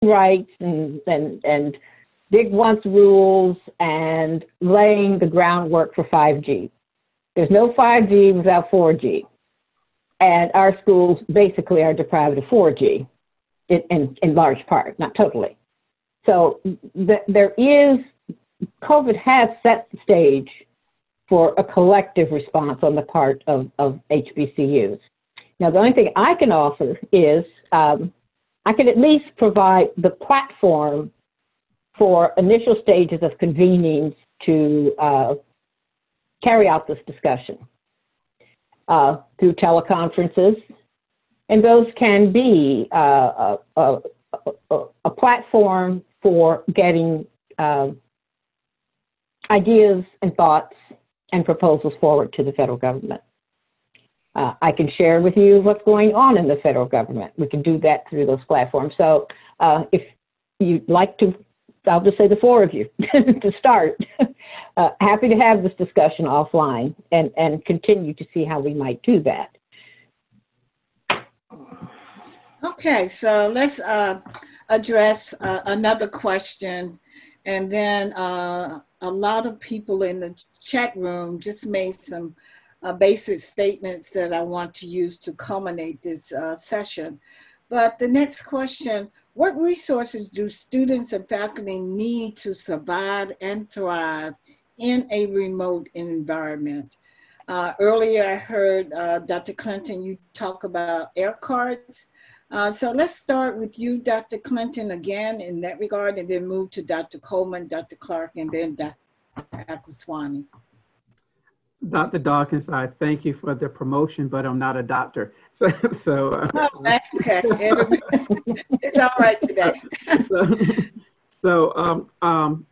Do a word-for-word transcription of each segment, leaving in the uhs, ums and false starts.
rights and, and, and big once rules and laying the groundwork for five G. There's no five G without four G. And our schools basically are deprived of four G in, in, in large part, not totally. So th- there is, COVID has set the stage for a collective response on the part of, of H B C Us. Now, the only thing I can offer is um, I can at least provide the platform for initial stages of convening to uh, carry out this discussion uh, through teleconferences. And those can be uh, a, a, a platform for getting uh, ideas and thoughts and proposals forward to the federal government. Uh, I can share with you what's going on in the federal government. We can do that through those platforms. So uh, if you'd like to, I'll just say the four of you to start. Uh, happy to have this discussion offline and, and continue to see how we might do that. Okay, so let's uh, address uh, another question. And then uh, a lot of people in the chat room just made some uh, basic statements that I want to use to culminate this uh, session. But the next question, what resources do students and faculty need to survive and thrive in a remote environment? Uh, earlier I heard uh, Doctor Clinton, you talk about air cards. Uh, so let's start with you, Doctor Clinton, again in that regard, and then move to Doctor Coleman, Doctor Clark, and then Doctor Aklaswani. Doctor Dawkins, I thank you for the promotion, but I'm not a doctor. So, so uh, oh, that's okay. It's all right today. so, so um, um,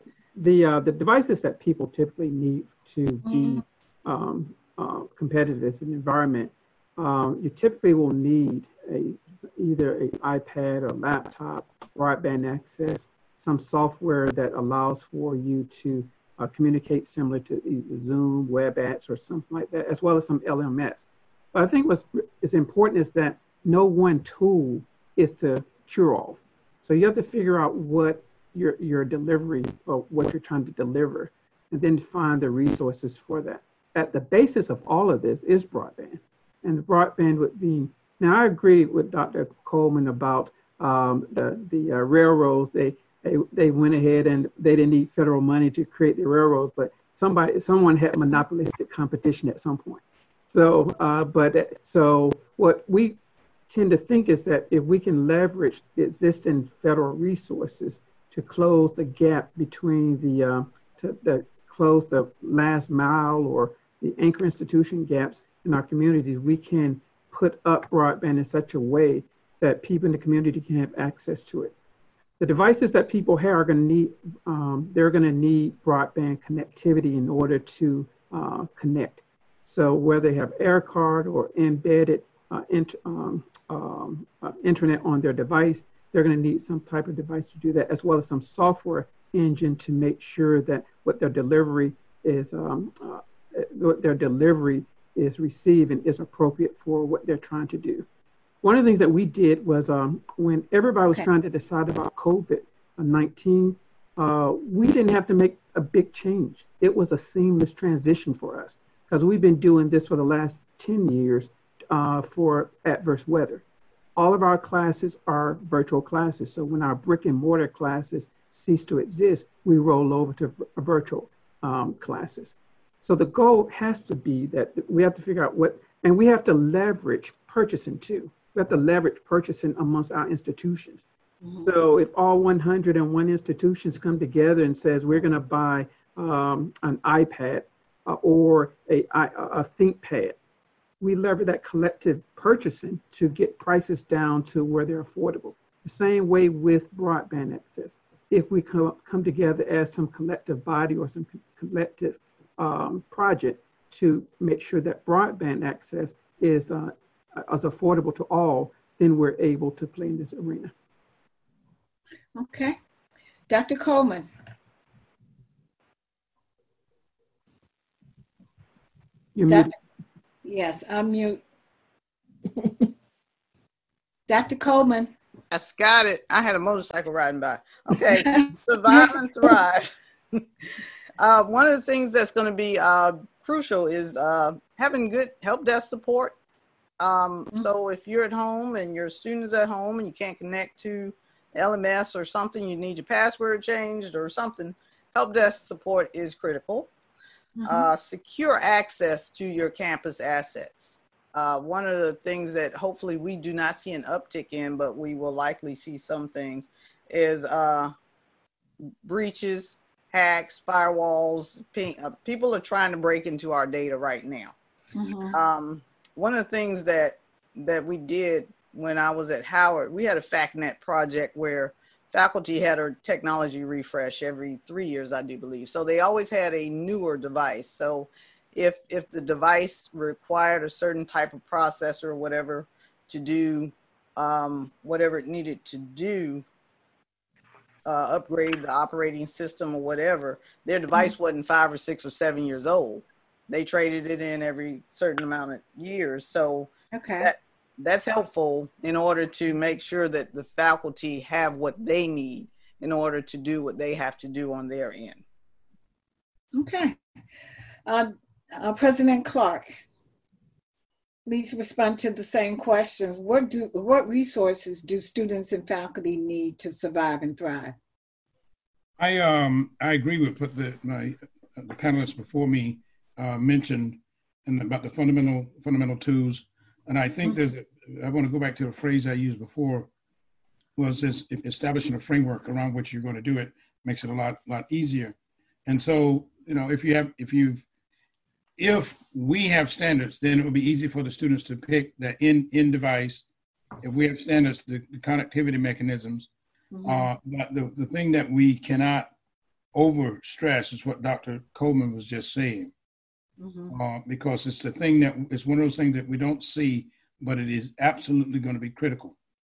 the uh, the devices that people typically need to be um, uh, competitive in an environment, um, you typically will need a either an iPad or laptop, broadband access, some software that allows for you to uh, communicate similar to either Zoom, WebEx, or something like that, as well as some L M S. But I think what's is important is that no one tool is the cure-all. So you have to figure out what your, your delivery or what you're trying to deliver, and then find the resources for that. At the basis of all of this is broadband. And the broadband would be, now I agree with Doctor Coleman about um, the, the uh, railroads. They, they, they went ahead and they didn't need federal money to create the railroads, but somebody, someone had monopolistic competition at some point. So, uh, but so what we tend to think is that if we can leverage the existing federal resources to close the gap between the, uh, to the close the last mile or the anchor institution gaps in our communities, we can put up broadband in such a way that people in the community can have access to it. The devices that people have are going to need, um, they're going to need broadband connectivity in order to uh, connect. So whether they have air card or embedded uh, int um, um, uh, internet on their device, they're going to need some type of device to do that, as well as some software engine to make sure that what their delivery is, um, uh, what their delivery is receiving is appropriate for what they're trying to do. One of the things that we did was um, when everybody was okay. trying to decide about COVID nineteen, uh, we didn't have to make a big change. It was a seamless transition for us because we've been doing this for the last ten years uh, for adverse weather. All of our classes are virtual classes. So when our brick and mortar classes cease to exist, we roll over to virtual um, classes. So the goal has to be that we have to figure out what, and we have to leverage purchasing too. We have to leverage purchasing amongst our institutions. Mm-hmm. So if all one hundred and one institutions come together and says, we're gonna buy um, an iPad uh, or a, a, a ThinkPad, we leverage that collective purchasing to get prices down to where they're affordable. The same way with broadband access. If we come, come together as some collective body or some collective um, project to make sure that broadband access is uh, as affordable to all, then we're able to play in this arena. Okay. Doctor Coleman. You're muted. Yes, I'm mute. Doctor Coleman. Yes, got it. I had a motorcycle riding by. Okay, survive and thrive. uh, one of the things that's going to be uh, crucial is uh, having good help desk support. Um, mm-hmm. So if you're at home and your student's at home and you can't connect to L M S or something, you need your password changed or something, help desk support is critical. Mm-hmm. Uh, secure access to your campus assets. Uh, one of the things that hopefully we do not see an uptick in, but we will likely see some things, is uh, breaches, hacks, firewalls. Ping, uh, people are trying to break into our data right now. Mm-hmm. Um, one of the things that that we did when I was at Howard, we had a FactNet project where faculty had a technology refresh every three years, I do believe. So they always had a newer device. So if if the device required a certain type of processor or whatever to do um, whatever it needed to do, uh, upgrade the operating system or whatever, their device mm-hmm. wasn't five or six or seven years old. They traded it in every certain amount of years. So okay. that that's helpful in order to make sure that the faculty have what they need in order to do what they have to do on their end. Okay. Uh, uh, President Clark, please respond to the same questions. What do what resources do students and faculty need to survive and thrive? I um I agree with what the my the panelists before me uh, mentioned and about the fundamental fundamental tools. And I think mm-hmm. there's a, I want to go back to a phrase I used before, was this establishing a framework around which you're going to do it makes it a lot lot easier. And so, you know, if you have if you've if we have standards, then it will be easy for the students to pick the in in device. If we have standards, the, the connectivity mechanisms. Mm-hmm. Uh, but the, the thing that we cannot over stress is what Doctor Coleman was just saying. Mm-hmm. Uh, because it's the thing that it's one of those things that we don't see, but it is absolutely going to be critical.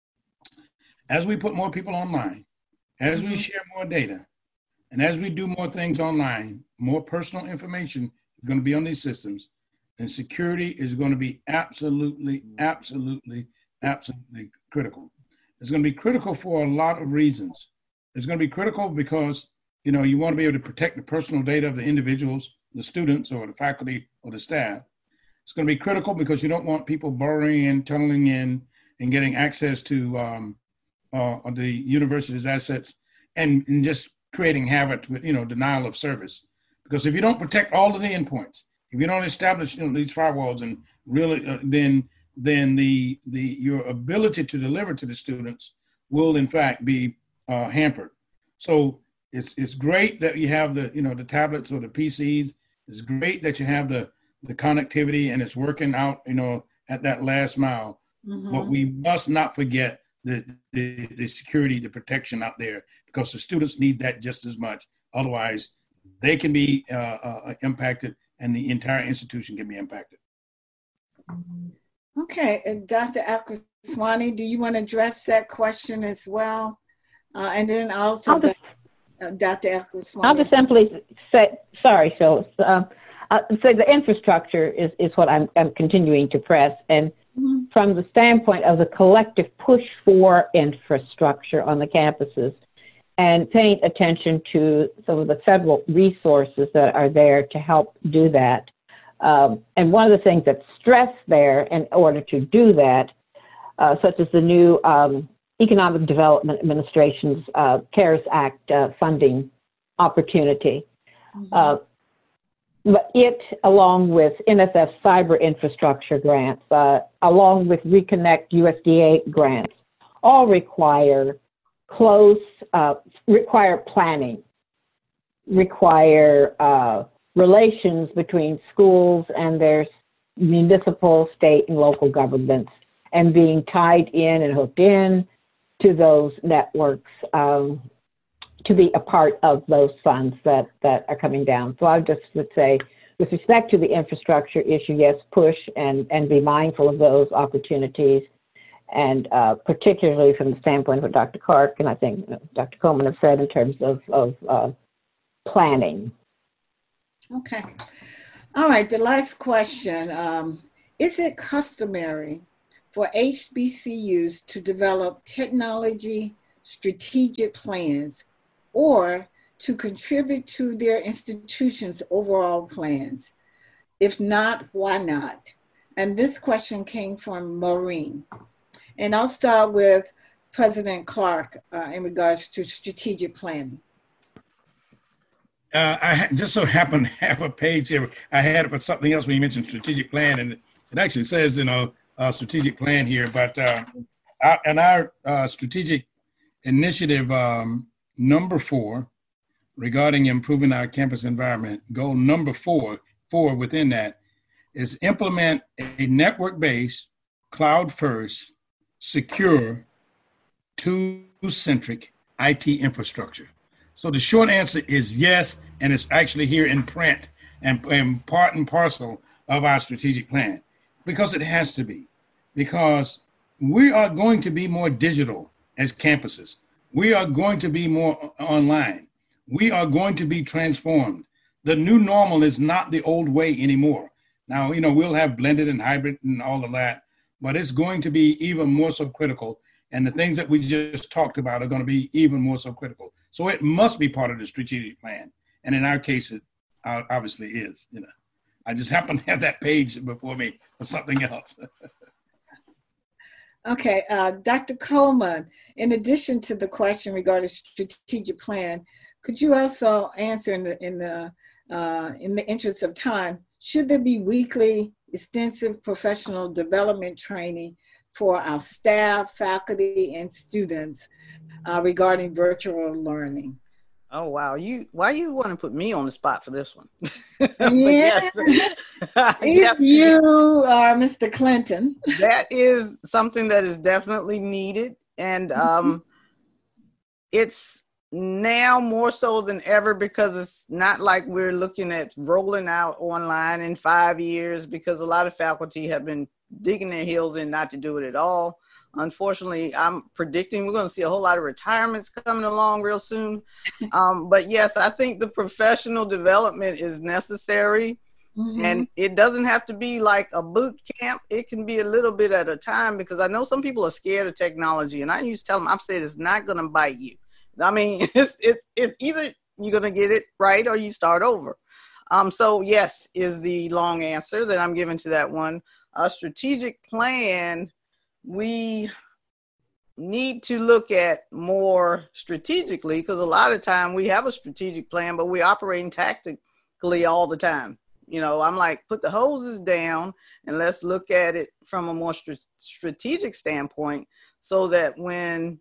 As we put more people online, as mm-hmm. we share more data, and as we do more things online, more personal information is going to be on these systems, and security is going to be absolutely, absolutely, absolutely critical. It's going to be critical for a lot of reasons. It's going to be critical because, you know, you want to be able to protect the personal data of the individuals, the students or the faculty or the staff. It's going to be critical because you don't want people burrowing in, tunneling in, and getting access to um, uh, the university's assets and, and just creating havoc with, you know, denial of service. Because if you don't protect all of the endpoints, if you don't establish, you know, these firewalls and really, uh, then then the the your ability to deliver to the students will in fact be uh, hampered. So it's it's great that you have the you know the tablets or the P Cs. It's great that you have the the connectivity and it's working out, you know, at that last mile. Mm-hmm. But we must not forget the, the the security, the protection out there, because the students need that just as much. Otherwise, they can be uh, uh, impacted, and the entire institution can be impacted. Okay, and Doctor Akwesasne, do you want to address that question as well? Uh, and then also, just, uh, Doctor Akwesasne. I'll just simply say, sorry, Phyllis. Uh, uh, so the infrastructure is, is what I'm, I'm continuing to press. And mm-hmm. from the standpoint of the collective push for infrastructure on the campuses and paying attention to some of the federal resources that are there to help do that. Um, and one of the things that's stressed there in order to do that, uh, such as the new um, Economic Development Administration's uh, CARES Act uh, funding opportunity, mm-hmm. uh, but it, along with N S F cyber infrastructure grants, uh, along with Reconnect U S D A grants, all require close, uh, require planning, require uh, relations between schools and their municipal, state, and local governments, and being tied in and hooked in to those networks um, to be a part of those funds that, that are coming down. So I just would say, with respect to the infrastructure issue, yes, push and, and be mindful of those opportunities, and uh, particularly from the standpoint of what Doctor Clark and I think you know, Doctor Coleman have said in terms of, of uh, planning. Okay. All right, the last question. Um, is it customary for H B C Us to develop technology strategic plans or to contribute to their institution's overall plans? If not, why not? And this question came from Maureen. And I'll start with President Clark uh, in regards to strategic planning. Uh, I just so happen to have a page here. I had it for something else when you mentioned strategic plan, and it actually says, you know, uh, strategic plan here. But uh, our, and our uh, strategic initiative um, number four regarding improving our campus environment, goal number four, four within that is implement a network-based, cloud-first, secure, tool-centric I T infrastructure. So the short answer is yes, and it's actually here in print and, and part and parcel of our strategic plan, because it has to be, because we are going to be more digital as campuses. We are going to be more online. We are going to be transformed. The new normal is not the old way anymore. Now, you know, we'll have blended and hybrid and all of that, but it's going to be even more so critical. And the things that we just talked about are going to be even more so critical. So it must be part of the strategic plan. And in our case, it obviously is. You know, I just happen to have that page before me for something else. Okay, uh, Doctor Coleman, in addition to the question regarding strategic plan, could you also answer in the in the uh, in the interest of time, should there be weekly extensive professional development training for our staff, faculty, and students uh, regarding virtual learning? Oh, wow. You, why you want to put me on the spot for this one? Yeah. If you are Mister Clinton. That is something that is definitely needed. And um, it's now more so than ever, because it's not like we're looking at rolling out online in five years, because a lot of faculty have been digging their heels in not to do it at all. Unfortunately, I'm predicting we're going to see a whole lot of retirements coming along real soon. Um, but yes, I think the professional development is necessary. Mm-hmm. And it doesn't have to be like a boot camp. It can be a little bit at a time, because I know some people are scared of technology. And I used to tell them, I've said it's not going to bite you. I mean, it's, it's, it's either you're going to get it right or you start over. Um, so yes, is the long answer that I'm giving to that one. A strategic plan, we need to look at more strategically, because a lot of time we have a strategic plan, but we're operating tactically all the time. You know, I'm like, put the hoses down and let's look at it from a more st- strategic standpoint, so that when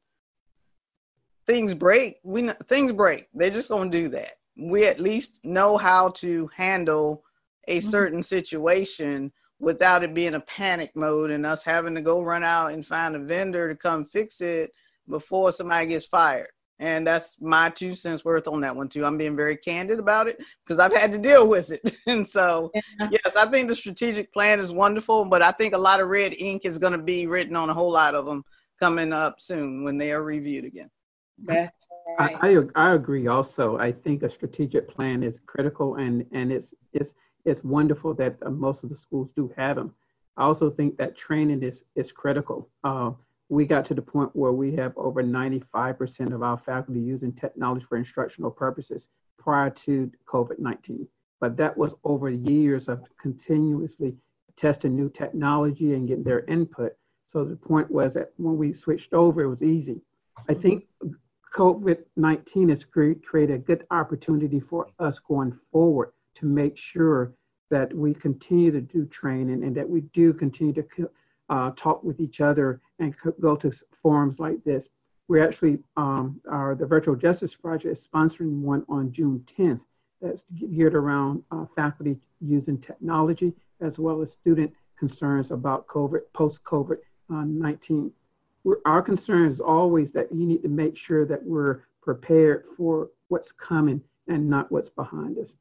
things break, we know, things break. They're just going to do that. We at least know how to handle a certain situation without it being a panic mode and us having to go run out and find a vendor to come fix it before somebody gets fired. And that's my two cents worth on that one too. I'm being very candid about it because I've had to deal with it. And so, yeah. Yes, I think the strategic plan is wonderful, but I think a lot of red ink is going to be written on a whole lot of them coming up soon when they are reviewed again. That's right. I, I, I agree also. I think a strategic plan is critical, and, and it's, it's, it's wonderful that uh, most of the schools do have them. I also think that training is, is critical. Uh, we got to the point where we have over ninety-five percent of our faculty using technology for instructional purposes prior to COVID nineteen. But that was over years of continuously testing new technology and getting their input. So the point was that when we switched over, it was easy. I think COVID nineteen has created a good opportunity for us going forward to make sure that we continue to do training and that we do continue to uh, talk with each other and go to forums like this. We're actually, um, our, the Virtual Justice Project is sponsoring one on June tenth that's geared around uh, faculty using technology as well as student concerns about COVID, post-COVID nineteen. We're, our concern is always that you need to make sure that we're prepared for what's coming and not what's behind us.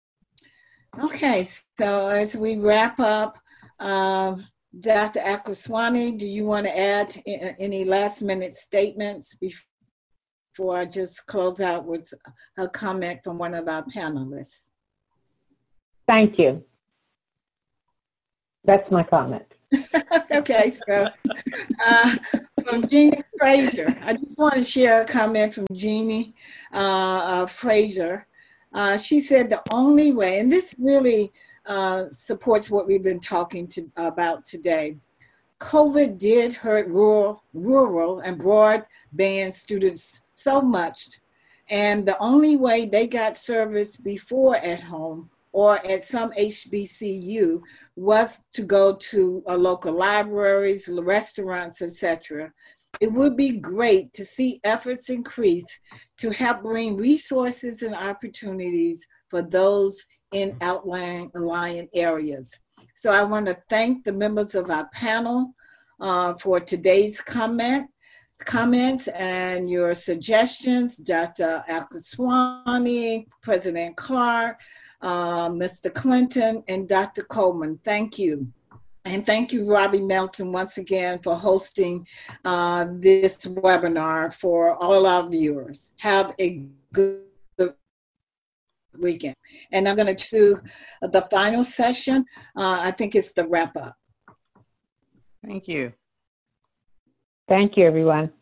Okay, so as we wrap up, uh, Doctor Akweswani, do you want to add any last minute statements before I just close out with a comment from one of our panelists? Thank you. That's my comment. Okay, so uh, from Jeannie Frazier, I just want to share a comment from Jeannie uh, uh, Frazier. Uh, she said the only way, and this really uh, supports what we've been talking to, about today. COVID did hurt rural, rural and broadband students so much, and the only way they got service before at home or at some H B C U was to go to uh, local libraries, restaurants, et cetera. It would be great to see efforts increase to help bring resources and opportunities for those in outlying areas. So I want to thank the members of our panel uh, for today's comment, comments and your suggestions, Doctor Akaswani, President Clark, uh, Mister Clinton, and Doctor Coleman. Thank you. And thank you, Robbie Melton, once again for hosting uh, this webinar for all our viewers. Have a good weekend. And I'm going to do the final session. Uh, I think it's the wrap up. Thank you. Thank you, everyone.